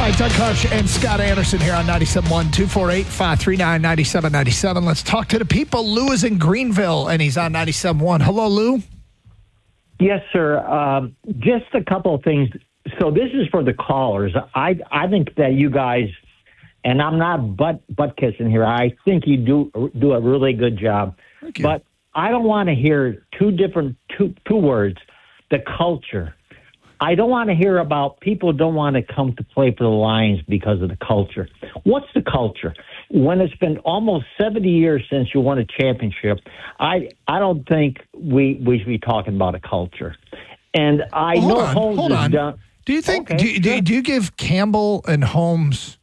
right, Doug Karsch and Scott Anderson here on 97.1, 248-539-9797. Let's talk to the people. Lou is in Greenville, and he's on 97.1. Hello, Lou. Yes, sir. Just a couple of things. So this is for the callers. I think that you guys, and I'm not butt kissing here, I think you do a really good job. Thank you. But I don't want to hear two words, the culture. I don't want to hear about people don't want to come to play for the Lions because of the culture. What's the culture? When it's been almost 70 years since you won a championship, I don't think we should be talking about a culture. And I know Holmes is done. Do you think? Okay, do you give Campbell and Holmes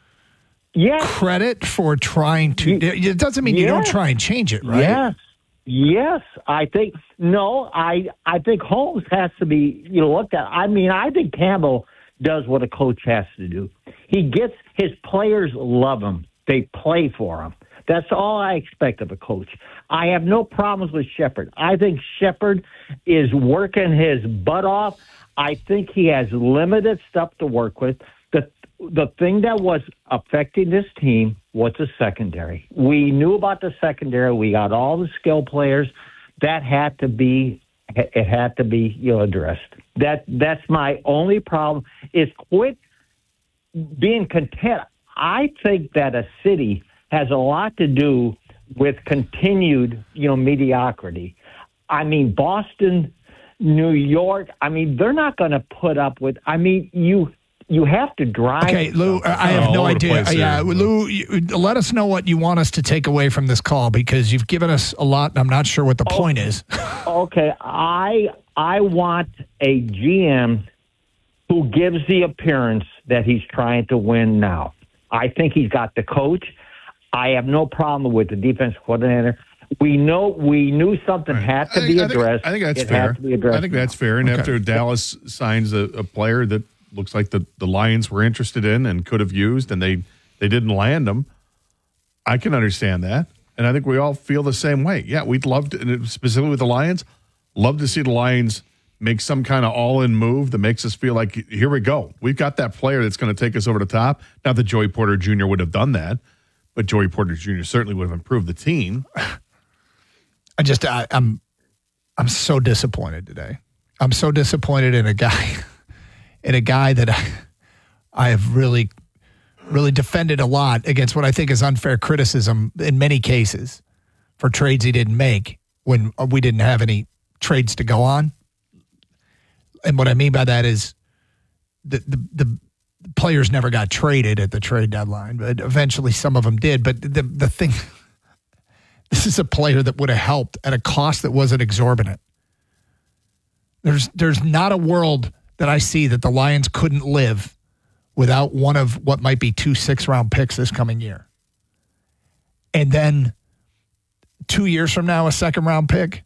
credit for trying to? It doesn't mean you don't try and change it, right? Yes. I think Holmes has to be looked at. I mean, I think Campbell does what a coach has to do. He gets his players love him. They play for him. That's all I expect of a coach. I have no problems with Shepard. I think Shepard is working his butt off. I think he has limited stuff to work with. The thing that was affecting this team was the secondary. We knew about the secondary. We got all the skill players. That had to be addressed. That's my only problem. Is quit being content. I think that a city has a lot to do with continued mediocrity. I mean, Boston, New York. I mean, they're not going to put up with. I mean, you have to drive. Okay, Lou, I have no idea. Yeah, Lou, let us know what you want us to take away from this call because you've given us a lot, and I'm not sure what the point is. Okay, I want a GM who gives the appearance that he's trying to win now. I think he's got the coach. I have no problem with the defense coordinator. We knew something had to be addressed. I think that's fair. I think that's fair. And after Dallas signs a player that looks like the Lions were interested in and could have used, and they didn't land them, I can understand that. And I think we all feel the same way. Yeah, we'd love to, specifically with the Lions, love to see the Lions make some kind of all-in move that makes us feel like, here we go. We've got that player that's going to take us over the top. Not that Joey Porter Jr. would have done that, but Joey Porter Jr. certainly would have improved the team. I'm so disappointed today. I'm so disappointed in a guy that I have really, really defended a lot against what I think is unfair criticism in many cases for trades he didn't make when we didn't have any trades to go on. And what I mean by that is the players never got traded at the trade deadline, but eventually some of them did. But the thing, this is a player that would have helped at a cost that wasn't exorbitant. There's not a world that I see that the Lions couldn't live without one of what might be 2 6-round picks this coming year. And then 2 years from now, a 2nd-round pick.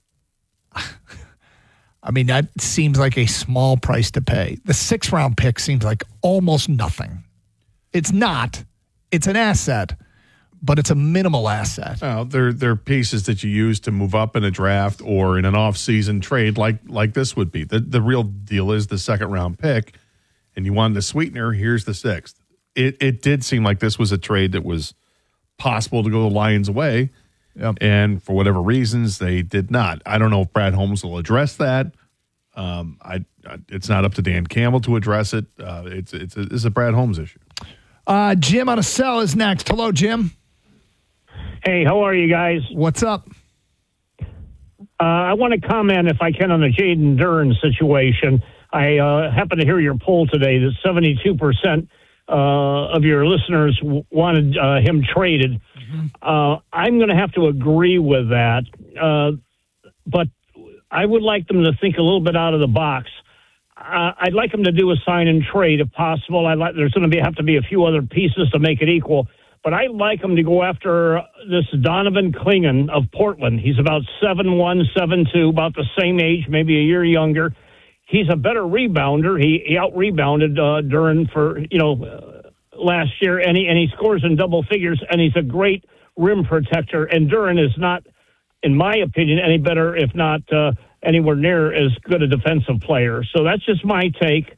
I mean, that seems like a small price to pay. The 6th-round pick seems like almost nothing. It's not. It's an asset, but it's a minimal asset. Well, they're pieces that you use to move up in a draft or in an off-season trade like this would be. The real deal is the 2nd-round pick, and you wanted a sweetener, here's the 6th. It did seem like this was a trade that was possible to go the Lions' way, and for whatever reasons, they did not. I don't know if Brad Holmes will address that. It's not up to Dan Campbell to address it. It's a Brad Holmes issue. Jim on a cell is next. Hello, Jim. Hey, how are you guys? What's up? I want to comment, if I can, on the Jaden Duren situation. I happen to hear your poll today that 72% of your listeners wanted him traded. Mm-hmm. I'm going to have to agree with that, but I would like them to think a little bit out of the box. I'd like them to do a sign and trade if possible. There's going to have to be a few other pieces to make it equal. But I'd like him to go after this Donovan Clingan of Portland. He's about 7'1", 7'2", about the same age, maybe a year younger. He's a better rebounder. He out-rebounded Duren for, last year, and he scores in double figures, and he's a great rim protector. And Duren is not, in my opinion, any better, if not anywhere near as good a defensive player. So that's just my take.